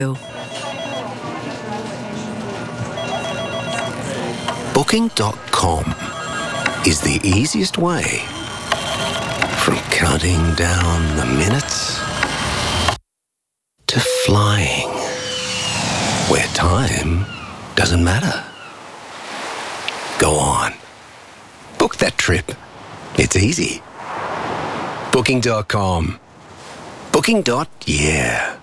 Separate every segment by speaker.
Speaker 1: Booking.com is the easiest way from counting down the minutes to flying where time doesn't matter. Go on. Book that trip. It's easy. Booking.com. Booking.yeah.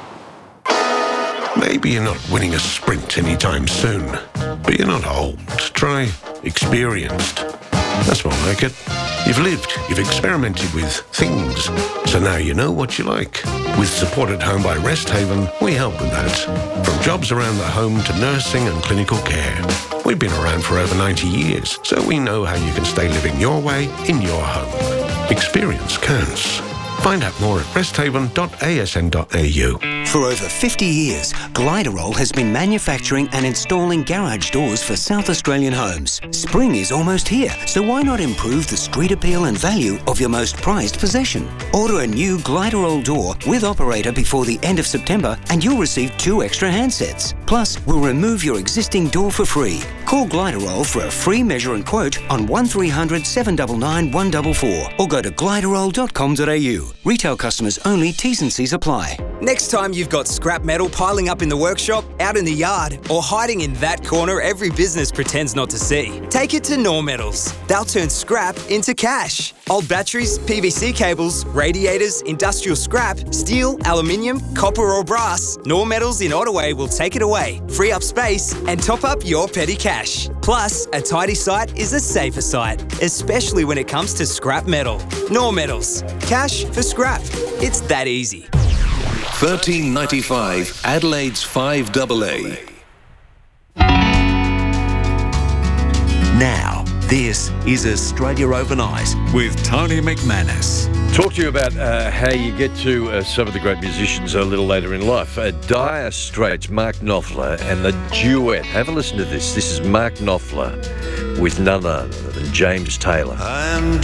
Speaker 2: Maybe you're not winning a sprint anytime soon, but you're not old. Try experienced. That's more like it. You've lived, you've experimented with things, so now you know what you like. With Support at Home by Resthaven, we help with that. From jobs around the home to nursing and clinical care. We've been around for over 90 years, so we know how you can stay living your way in your home. Experience counts. Find out more at resthaven.asn.au.
Speaker 3: For over 50 years, Gliderol has been manufacturing and installing garage doors for South Australian homes. Spring is almost here, so why not improve the street appeal and value of your most prized possession? Order a new Gliderol door with operator before the end of September and you'll receive 2 extra handsets. Plus, we'll remove your existing door for free. Call Gliderol for a free measure and quote on 1300 799 144 or go to gliderol.com.au. Retail customers only, T's and C's apply.
Speaker 4: Next time you've got scrap metal piling up in the workshop, out in the yard, or hiding in that corner every business pretends not to see, take it to Nor Metals. They'll turn scrap into cash. Old batteries, PVC cables, radiators, industrial scrap, steel, aluminium, copper or brass, Nor Metals in Ottaway will take it away, free up space and top up your petty cash. Plus, a tidy site is a safer site, especially when it comes to scrap metal. Nor Metals. Cash for scrap. It's that easy.
Speaker 5: 1395 Adelaide's 5AA.
Speaker 6: Now, this is Australia Overnight with Tony McManus.
Speaker 7: Talk to you about how you get to some of the great musicians a little later in life. Dire Straits, Mark Knopfler, and the duet. Have a listen to this. This is Mark Knopfler with none other than James Taylor.
Speaker 8: I'm